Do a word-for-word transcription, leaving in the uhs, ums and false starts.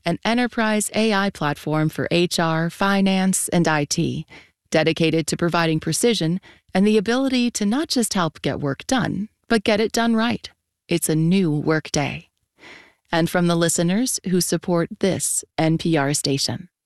an enterprise A I platform for H R, finance, and I T, dedicated to providing precision and the ability to not just help get work done, but get it done right. It's a new Workday. And from the listeners who support this N P R station.